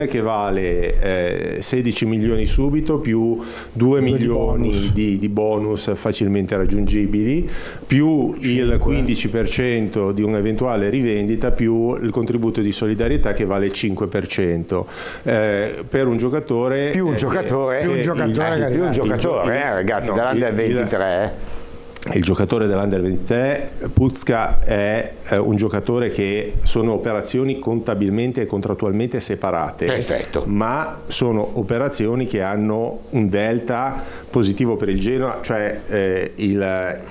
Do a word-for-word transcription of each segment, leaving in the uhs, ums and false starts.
che vale eh, sedici milioni subito più due milioni di, di bonus facilmente raggiungibili, più il quindici per cento di un'eventuale rivendita, più il contributo di solidarietà che vale il cinque per cento eh, per un giocatore più un eh, giocatore che, più un giocatore, eh, più un giocatore eh, ragazzi no, dall'Under ventitré il giocatore dell'Under ventitré, Pucka, è eh, un giocatore che sono operazioni contabilmente e contrattualmente separate. Perfetto. Ma sono operazioni che hanno un delta positivo per il Genoa, cioè eh, il,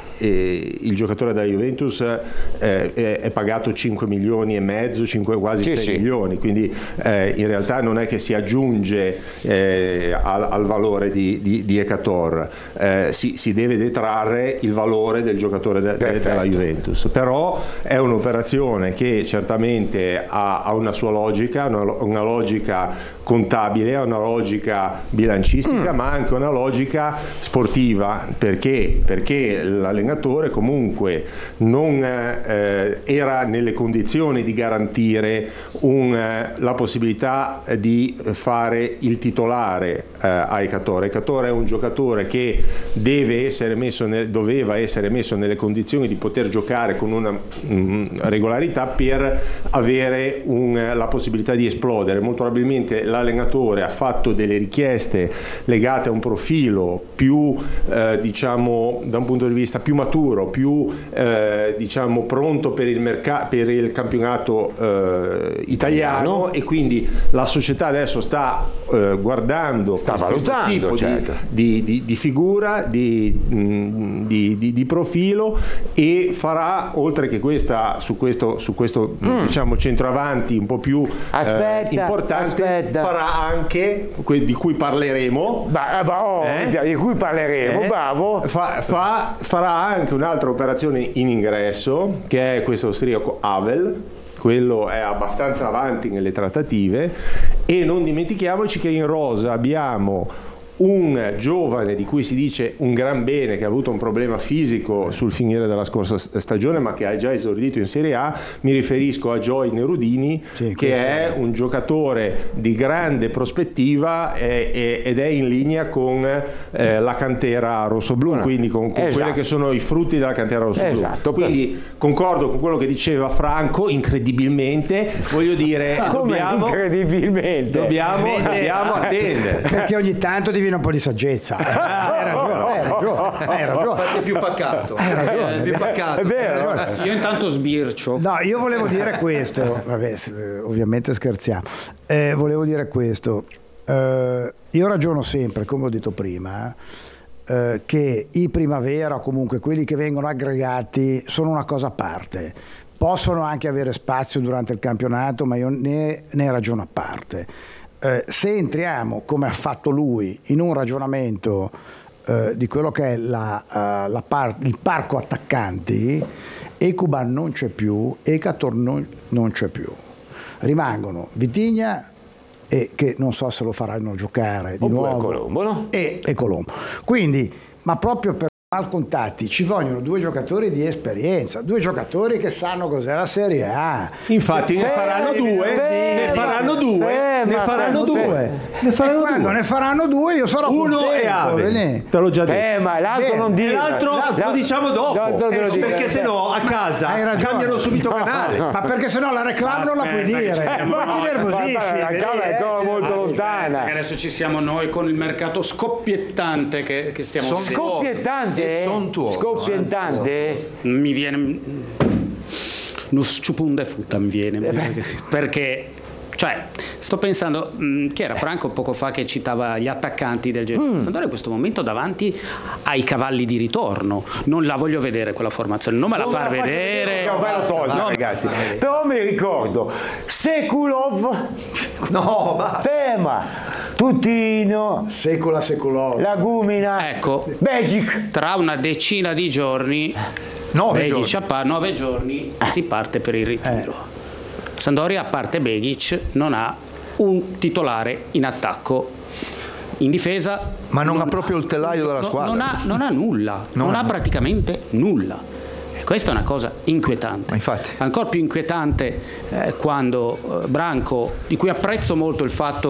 eh, il giocatore della Juventus eh, è, è pagato cinque milioni e mezzo, cinque, quasi sì, sei sì. milioni, quindi eh, in realtà non è che si aggiunge eh, al, al valore di, di, di Ekator, eh, si, si deve detrarre il valore del giocatore de, de, della Juventus, però è un'operazione che certamente ha, ha una sua logica, una, una logica contabile, ha una logica bilancistica, mm. ma anche una logica sportiva, perché perché l'allenatore comunque non eh, era nelle condizioni di garantire un, eh, la possibilità di fare il titolare eh, a Ekator. Ekator è un giocatore che deve essere messo nel, doveva essere messo nelle condizioni di poter giocare con una mh, regolarità per avere un, la possibilità di esplodere. Molto probabilmente l'allenatore ha fatto delle richieste legate a un profilo più eh, diciamo da un punto di vista più maturo, più eh, diciamo pronto per il mercato, per il campionato eh, italiano, no? E quindi la società adesso sta eh, guardando sta questo valutando, tipo certo. di, di, di figura, di, mh, di, di, di profilo, e farà, oltre che questa su questo, su questo mm. diciamo centroavanti un po' più aspetta, eh, importante, aspetta. farà anche que- di cui parleremo, bah, bah, oh, eh? di cui parleremo, eh? bravo. Fa, fa, farà anche un'altra operazione in ingresso, che è questo austriaco Havel. Quello è abbastanza avanti nelle trattative, e non dimentichiamoci che in rosa abbiamo un giovane di cui si dice un gran bene, che ha avuto un problema fisico sul finire della scorsa stagione, ma che ha già esordito in Serie A. Mi riferisco a Joy Nerudini, sì, che è un giocatore di grande prospettiva e, e, ed è in linea con eh, la cantera rossoblù, no. quindi con, con esatto. quelle che sono i frutti della cantera rossoblù. Esatto. Quindi concordo con quello che diceva Franco, incredibilmente, voglio dire, dobbiamo, incredibilmente. dobbiamo, dobbiamo attendere. Perché ogni tanto devi un po' di saggezza. Hai ragione, hai ragione, hai ragione. Fate più pacato. Hai ragione, eh, più pacato. È vero. Io intanto sbircio. No, io volevo dire questo. Vabbè, ovviamente scherziamo. Eh, volevo dire questo. Eh, io ragiono sempre, come ho detto prima, eh, che i primavera, o comunque quelli che vengono aggregati, sono una cosa a parte. Possono anche avere spazio durante il campionato, ma io ne, ne ragiono a parte. Eh, se entriamo, come ha fatto lui, in un ragionamento eh, di quello che è la, uh, la par- il parco attaccanti, Ekuban non c'è più, Ekator non, non c'è più, rimangono Vitigna, e che non so se lo faranno giocare di Oppure nuovo, Colombo, no? e, e Colombo. Quindi, ma proprio per malcontatti ci vogliono due giocatori di esperienza, due giocatori che sanno cos'è la Serie A. Infatti ne faranno due, ne faranno due, ne faranno due, ne faranno due. Quando ne faranno due io sarò uno contento, e Ave. Te l'ho già detto. Eh, ma l'altro Bene. non dire. L'altro l'altro lo diciamo dopo, l'altro te lo eh, dico. perché sennò a casa cambiano subito canale. Ma perché sennò la reclama non la puoi dire, Eh, poi no, ti nervosisci. la cava è ancora molto lontana. Perché adesso ci siamo noi con il mercato scoppiettante che, che stiamo seguendo. Scoppiettante? Sontuoso. Scoppiettante? Mi viene non sciupunde futta mi viene perché, perché cioè sto pensando mh, chi era Franco poco fa che citava gli attaccanti del Genoa. mm. Sampdoria in questo momento davanti ai cavalli di ritorno, non la voglio vedere quella formazione, non me la far vedere, no, cosa, no, ragazzi. Però mi ricordo Sekulov, no, ma Ferma, Tutino, Secola Secolò, Lagumina, ecco, Begic. tra una decina di giorni nove Begic giorni, a par- nove giorni si parte per il ritiro. eh. Sampdoria, a parte Begic, non ha un titolare in attacco. In difesa ma non, non ha proprio ha, il telaio della no, squadra. Non ha, non ha nulla, non, non ha praticamente nulla. questa è una cosa inquietante. Infatti. Ancora più inquietante eh, quando eh, Branco, di cui apprezzo molto il fatto